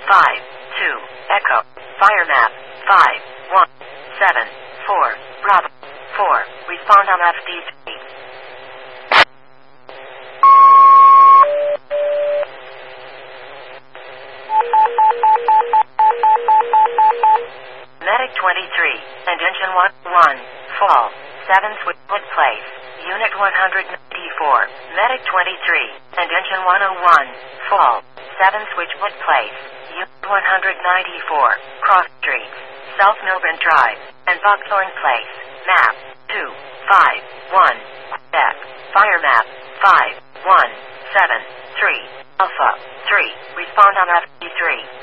Echo. Fire map. 517 4 Bravo. 4. Respond on FD3. Medic 23 and Engine 1 Fall. 7 Switchwood Place. Unit 194. Medic 23 and Engine 101 Fall. 7 Switchwood Place. Unit 194. Cross Streets. South Milburn Drive and Buckthorn Place. Map 251. Quebec. Fire map 5173. Alpha 3. Respond on FD3.